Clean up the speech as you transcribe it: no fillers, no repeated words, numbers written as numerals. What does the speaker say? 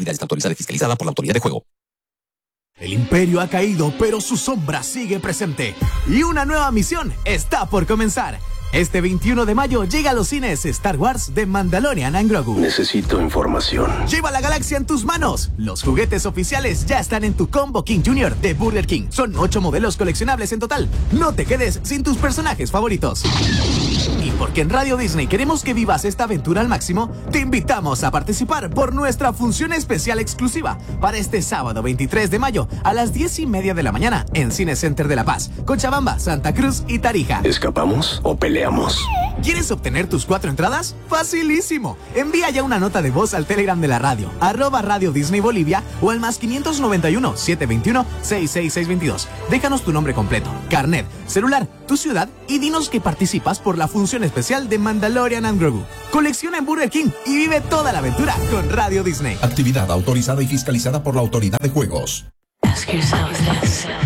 calidad está autorizada y fiscalizada por la Autoridad de Juego. El imperio ha caído, pero su sombra sigue presente. Y una nueva misión está por comenzar. Este 21 de mayo llega a los cines Star Wars The Mandalorian and Grogu. Necesito información. Lleva la galaxia en tus manos. Los juguetes oficiales ya están en tu Combo King Jr. de Burger King. Son 8 modelos coleccionables en total. No te quedes sin tus personajes favoritos. Y porque en Radio Disney queremos que vivas esta aventura al máximo, te invitamos a participar por nuestra función especial exclusiva para este sábado 23 de mayo a las 10:30 de la mañana en Cine Center de La Paz, Cochabamba, Santa Cruz y Tarija. ¿Escapamos o peleamos? ¿Quieres obtener tus 4 entradas? ¡Facilísimo! Envía ya una nota de voz al Telegram de la radio, @Radio Disney Bolivia o al +591 721 66622. Déjanos tu nombre completo, carnet, celular, tu ciudad y dinos que participas por la función especial de Mandalorian and Grogu. Colecciona en Burger King y vive toda la aventura con Radio Disney. Actividad autorizada y fiscalizada por la Autoridad de Juegos. Ask yourself this.